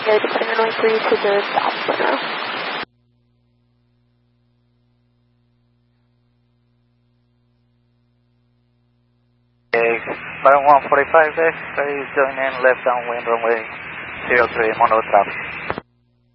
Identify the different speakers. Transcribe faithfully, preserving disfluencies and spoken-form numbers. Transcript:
Speaker 1: runway departing runway three to the south window.
Speaker 2: Baron one forty-five, X, join in left downwind runway zero three, Monroe traffic.